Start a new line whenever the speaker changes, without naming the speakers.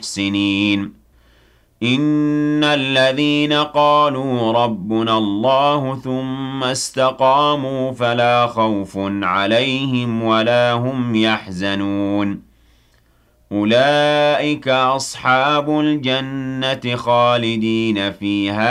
المحسنين إن الذين قالوا ربنا الله ثم استقاموا فلا خوف عليهم ولا هم يحزنون أولئك أصحاب الجنة خالدين فيها